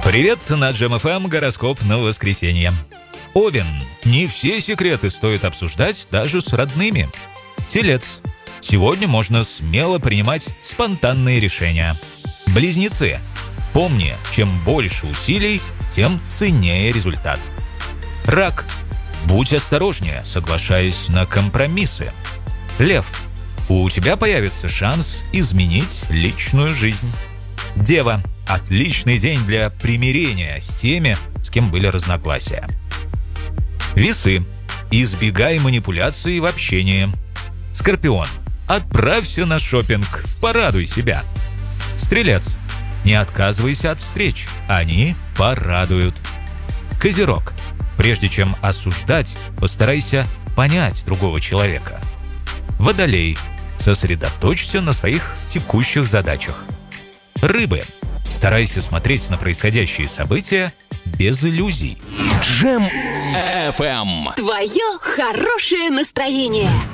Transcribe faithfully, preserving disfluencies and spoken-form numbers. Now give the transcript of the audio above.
Привет, на Джем эф эм гороскоп на воскресенье. Овен. Не все секреты стоит обсуждать даже с родными. Телец. Сегодня можно смело принимать спонтанные решения. Близнецы. Помни, чем больше усилий, тем ценнее результат. Рак. Будь осторожнее, соглашаясь на компромиссы. Лев. У тебя появится шанс изменить личную жизнь. Дева. Отличный день для примирения с теми, с кем были разногласия. Весы. Избегай манипуляций в общении. Скорпион. Отправься на шопинг, порадуй себя. Стрелец. Не отказывайся от встреч, они порадуют. Козерог. Прежде чем осуждать, постарайся понять другого человека. Водолей. Сосредоточься на своих текущих задачах. Рыбы. Старайся смотреть на происходящие события без иллюзий. Джем эф эм. Твое хорошее настроение.